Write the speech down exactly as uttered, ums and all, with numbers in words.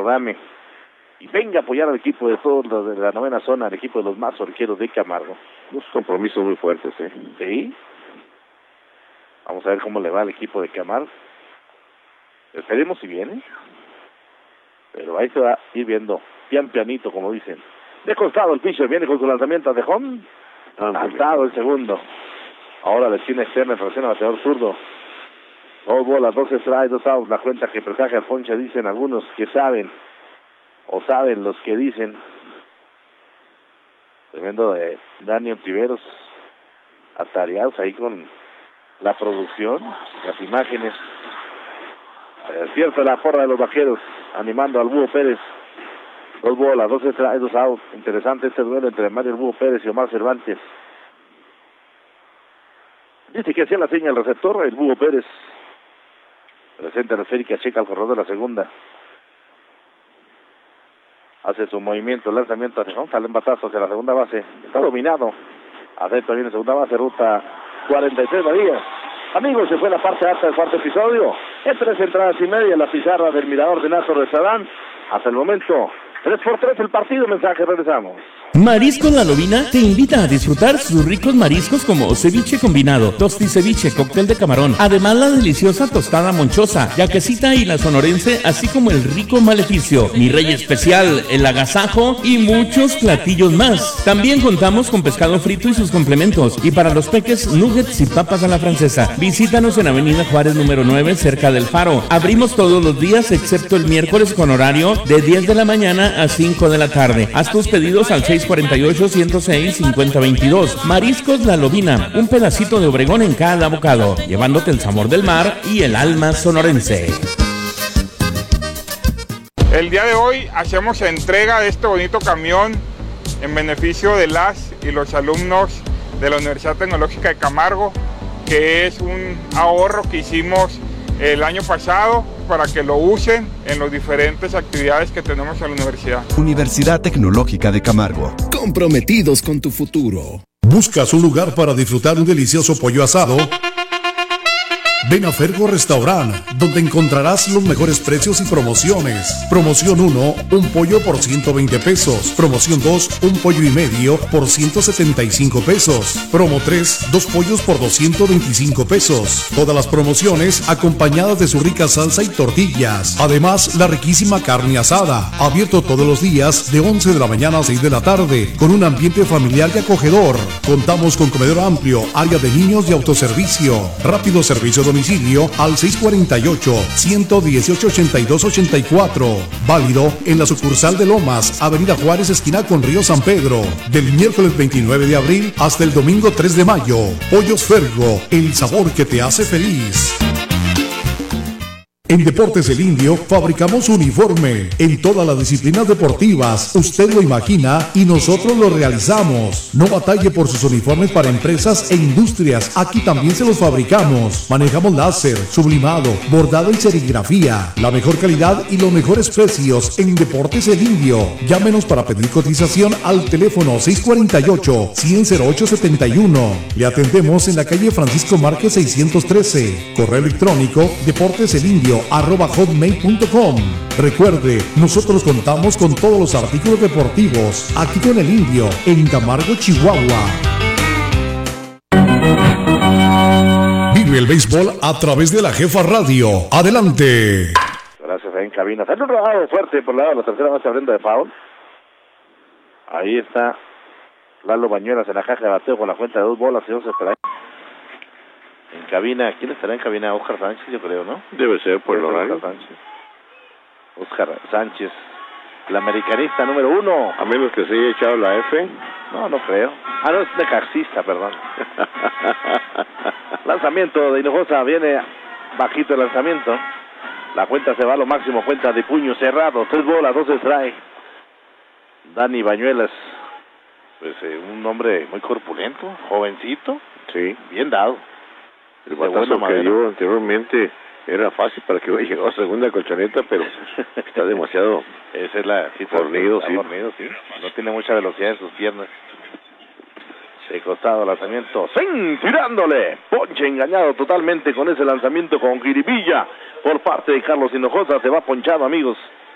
derrame y venga a apoyar al equipo de todos los de la novena zona, al equipo de los mazorqueros de Camargo. Unos compromisos muy fuertes, ¿eh? Sí. Vamos a ver cómo le va al equipo de Camargo. Esperemos si viene. Pero ahí se va a ir viendo, pian pianito, como dicen. De costado el pitcher, viene con su lanzamiento de home. Saltado el segundo. Ahora la esquina externa en relación al bateador zurdo. Dos bolas, dos strikes, dos outs. La cuenta que presagia Ponche, dicen algunos que saben, o saben los que dicen. Tremendo de Dani Ontiveros, atareados ahí con la producción, las imágenes. Eh, cierto, la porra de los vaqueros, animando al Búho Pérez. Dos bolas, dos strikes, dos outs. Interesante este duelo entre Mario el Búho Pérez y Omar Cervantes. Dice que hacía la seña el receptor, el Búho Pérez. Presenta la esférica, checa al corredor de la segunda. Hace su movimiento, lanzamiento, sale en batazo hacia la segunda base. Está dominado. Acepta bien en segunda base, ruta cuarenta y tres María. Amigos, se fue la parte alta del cuarto episodio. En tres entradas y media, la pizarra del Mirador de Nazo Restaurant. Hasta el momento, tres por tres el partido. Mensaje, regresamos. Mariscos La Lobina te invita a disfrutar sus ricos mariscos como ceviche combinado, tosti ceviche, cóctel de camarón, además la deliciosa tostada monchosa, yaquecita y la sonorense, así como el rico maleficio, mi rey especial, el agasajo y muchos platillos más. También contamos con pescado frito y sus complementos, y para los peques, nuggets y papas a la francesa. Visítanos en Avenida Juárez número nueve, cerca del Faro. Abrimos todos los días excepto el miércoles con horario de diez de la mañana a cinco de la tarde. Haz tus pedidos al seis cuarenta y ocho, ciento seis, cincuenta veintidós. Mariscos La Lobina, un pedacito de Obregón en cada bocado, llevándote el sabor del mar y el alma sonorense. El día de hoy hacemos entrega de este bonito camión en beneficio de las y los alumnos de la Universidad Tecnológica de Camargo, que es un ahorro que hicimos el año pasado para que lo usen en las diferentes actividades que tenemos en la universidad. Universidad Tecnológica de Camargo, comprometidos con tu futuro. ¿Buscas un lugar para disfrutar un delicioso pollo asado? Ven a Fergo Restaurant, donde encontrarás los mejores precios y promociones. Promoción uno, un pollo por ciento veinte pesos. Promoción dos, un pollo y medio por ciento setenta y cinco pesos. Promo tres, dos pollos por doscientos veinticinco pesos. Todas las promociones acompañadas de su rica salsa y tortillas. Además, la riquísima carne asada. Abierto todos los días de once de la mañana a seis de la tarde, con un ambiente familiar y acogedor. Contamos con comedor amplio, área de niños y autoservicio. Rápido servicio domicilio al seis cuarenta y ocho, ciento dieciocho, ochenta y dos ochenta y cuatro. Válido en la sucursal de Lomas, Avenida Juárez, esquina con Río San Pedro. Del miércoles veintinueve de abril hasta el domingo tres de mayo. Pollos Fergo, el sabor que te hace feliz. En Deportes El Indio fabricamos uniforme en todas las disciplinas deportivas. Usted lo imagina y nosotros lo realizamos. No batalle por sus uniformes para empresas e industrias. Aquí también se los fabricamos. Manejamos láser, sublimado, bordado y serigrafía. La mejor calidad y los mejores precios en Deportes El Indio. Llámenos para pedir cotización al teléfono seis cuarenta y ocho, cien, cero ocho setenta y uno. Le atendemos en la calle Francisco Márquez seiscientos trece. Correo electrónico deporteselindio arroba hotmail punto com. Recuerde, nosotros contamos con todos los artículos deportivos aquí con El Indio en Camargo, Chihuahua. Vive el béisbol a través de la Jefa Radio. Adelante. Gracias, ahí en cabina. Sale un rodado fuerte por el lado de la tercera base abriendo de foul. Ahí está Lalo Bañuelas en la caja de bateo con la cuenta de dos bolas y once strikes. En cabina, ¿quién estará en cabina? Oscar Sánchez, yo creo, ¿no? Debe ser por el horario. Oscar Sánchez. Oscar Sánchez, el americanista número uno. A menos que se haya echado la F. No, no creo. Ah, no, es necaxista, perdón. Lanzamiento de Hinojosa, viene bajito el lanzamiento. La cuenta se va a lo máximo, cuenta de puño cerrado, tres bolas, dos strikes. Dani Bañuelas, pues eh, un hombre muy corpulento, jovencito. Sí. Bien dado. El batazo que dio anteriormente era fácil para que hubiera llegado a segunda colchoneta, pero está demasiado Esa es la, sí, fornido, sí. fornido, sí. No tiene mucha velocidad en sus piernas. De costado lanzamiento, ¡sin! Tirándole. Ponche engañado totalmente con ese lanzamiento con jiribilla por parte de Carlos Hinojosa. Se va ponchado, amigos.